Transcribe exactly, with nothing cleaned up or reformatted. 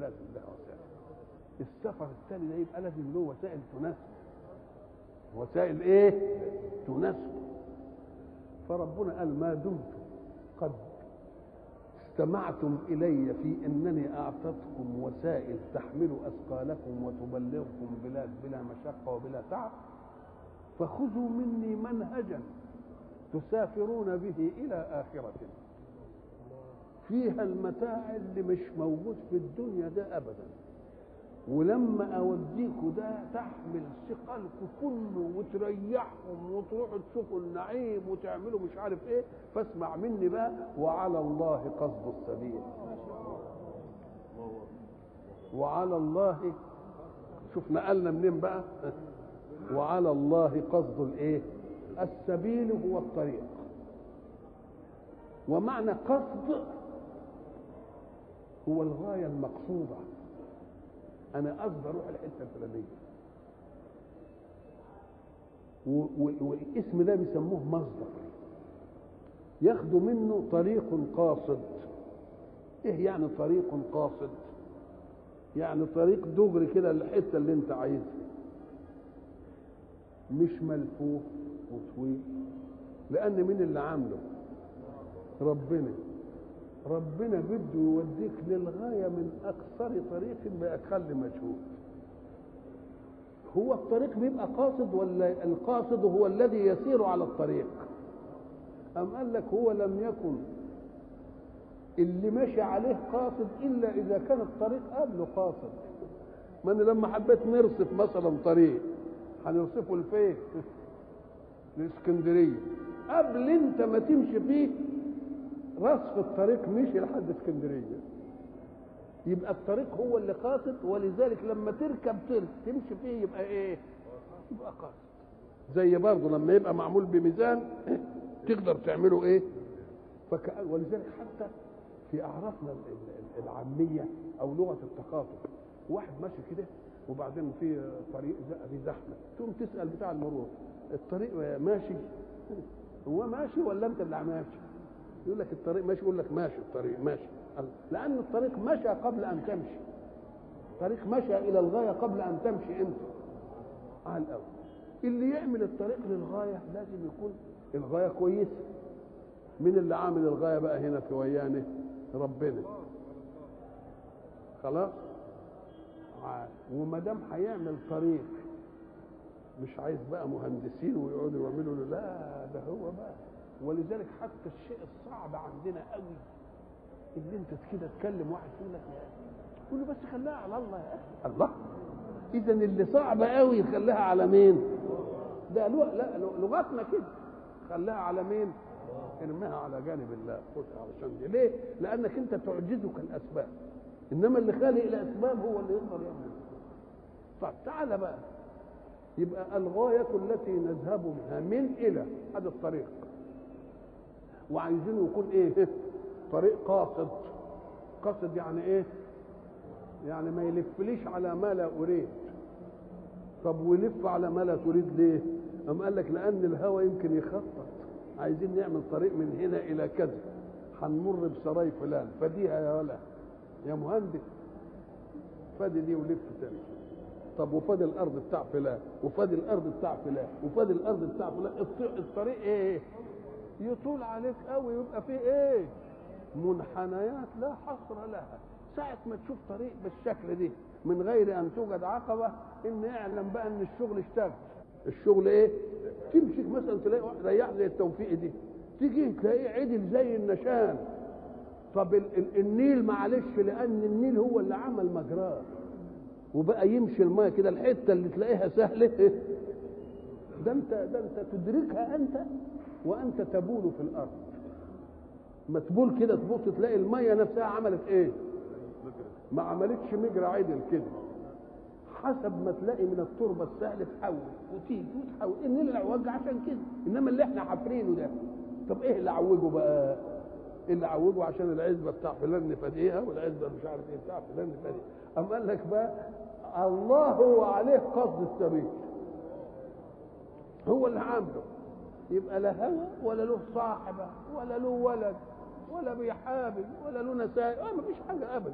لازم لها وسائل. السفر الثاني ده يبقى لازم له وسائل تناسبه. وسائل ايه؟ تناسبه. فربنا قال ما دمت قد استمعتم إلي في أنني أعطتكم وسائل تحمل أثقالكم وتبلغكم بلاد بلا مشقة وبلا تعب، فخذوا مني منهجا تسافرون به إلى آخرة فيها المتاع اللي مش موجود في الدنيا ده أبدا. ولما أوديكوا ده تحمل ثقلكم كله وتريحهم وتروحوا تشوفوا النعيم وتعملوا مش عارف ايه. فاسمع مني بقى، وعلى الله قصد السبيل. وعلى الله، شوف نقلنا منين بقى. وعلى الله قصد الايه؟ السبيل هو الطريق. ومعنى قصد هو الغاية المقصودة. أنا قصدي أروح الحتة الفلانية، والاسم ده بيسموه مصدر، ياخدوا منه طريق قاصد. إيه يعني طريق قاصد؟ يعني طريق دغري كده للحتة اللي أنت عايزها، مش ملفوف وطويل. لأن مين اللي عامله؟ ربنا. ربنا بده يوديك للغاية من أكثر طريق بأقل مجهود. هو الطريق بيبقى قاصد ولا القاصد هو الذي يسير على الطريق؟ أم قال لك هو لم يكن اللي ماشي عليه قاصد إلا إذا كان الطريق قبله قاصد. ما أنا لما حبيت نرصف مثلا طريق هنرصفه لفين؟ لإسكندرية. قبل أنت ما تمشي فيه رصف الطريق مشي لحد اسكندريه، يبقى الطريق هو اللي قاصد. ولذلك لما تركب ترك تمشي فيه يبقى ايه؟ يبقى قاصد. زي برضه لما يبقى معمول بميزان تقدر تعمله ايه؟ فك... ولذلك حتى في اعرافنا العاميه او لغه التخاطب، واحد ماشي كده وبعدين في طريق في زحمه، تقوم تسال بتاع المرور الطريق ماشي؟ هو ماشي ولا انت اللي ماشي؟ يقول لك الطريق ماشي، يقول لك ماشي الطريق ماشي، لأن الطريق مشى قبل أن تمشي. الطريق مشى إلى الغاية قبل أن تمشي أنت. على الأول اللي يعمل الطريق للغاية لازم يكون الغاية كويسة. من اللي عامل الغاية بقى هنا في ويانه؟ ربنا. خلاص. وما دام هيعمل طريق مش عايز بقى مهندسين ويقعدوا يعملوا له، لا ده هو بقى. ولذلك حتى الشيء الصعب عندنا قوي اللي انت كده تكلم واحد يقول لك تقول له بس خليها على الله يا اخي. الله. اذا اللي صعب قوي خليها على مين؟ ده لا لغتنا كده، خليها على مين؟ ارميها على جانب الله، خدها علشان دي. ليه؟ لانك انت تعجزك الاسباب، انما اللي خالق الاسباب هو اللي يقدر يعمل. طب تعالى بقى، يبقى الغايه التي نذهب منها من الى هذا الطريق، وعايزينه يكون ايه؟ طريق قاصد. قاصد يعني ايه؟ يعني ما يلفليش على ما لا اريد. طب ويلف على ما لا تريد ليه؟ أم قال لك لان الهوى يمكن يخطط. عايزين نعمل طريق من هنا الى كذا، هنمر بسراي فلان، فديها يا ولا يا مهندس، فادي دي ولف تاني. طب وفادي الارض بتاع فلان، وفادي الارض بتاع فلان، وفادي الارض بتاع فلان. الطريق ايه؟ يطول عليك قوي، يبقى فيه ايه؟ منحنيات لا حصر لها. ساعة ما تشوف طريق بالشكل دي من غير ان توجد عقبة، ان اعلم بقى ان الشغل اشتغل. الشغل ايه؟ تمشي مثلا تلاقي واحد رياح زي التوفيق دي، تيجي تلاقيه عدل زي النشان. طب ال ال النيل معلش، لان النيل هو اللي عمل مجراه وبقى يمشي الماء كده. الحته اللي تلاقيها سهله ده انت ده انت تدركها انت وانت تبول في الارض. ما تبول كده تبص تلاقي الميه نفسها عملت ايه؟ ما عملتش مجرى عدل كده. حسب ما تلاقي من التربه السهل تحول وتيجي وتحول. النيل العوج عشان كده، انما اللي احنا حافرينه ده، طب ايه اللي عوجه بقى؟ اللي عوجه عشان العزبه بتاع فلان نفاديها، والعزبه مش عارف ايه بتاع فلان نفاديها. أم قال لك بقى الله هو عليه قصد السبيل، هو اللي عامله. يبقى لا هوى ولا له صاحبه ولا له ولد ولا بيحابب ولا له نساء، ما فيش حاجه ابدا.